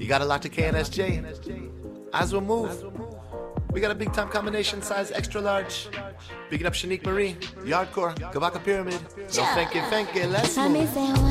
You got a lot to KNSJ. As we move, we got a big time combination size extra large. Big it up Shanique Marie, Yardcore, Gabaka Pyramid. No thank you, let's move.